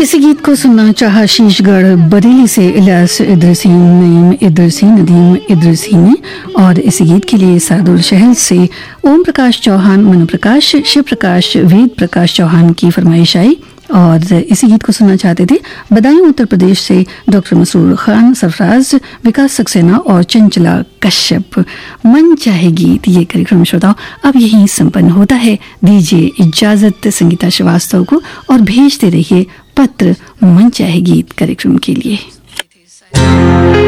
इसी गीत को सुनना चाहा शीशगढ़ बरेली से इलियास इदरसी, नईम इदरसी, नदीम इदरसी ने। और इसी गीत के लिए सादुल शहर से ओम प्रकाश चौहान, मनु प्रकाश, शिव प्रकाश, वेद प्रकाश चौहान की फरमाइश आई। और इसी गीत को सुनना चाहते थे बदायूं उत्तर प्रदेश से डॉक्टर मसरूर खान, सरफराज, विकास सक्सेना और चंचला कश्यप। मन चाहे गीत ये कार्यक्रम श्रोताओं अब यहीं संपन्न होता है। दीजिए इजाजत संगीता श्रीवास्तव को और भेजते रहिए पत्र मन चाहे गीत कार्यक्रम के लिए।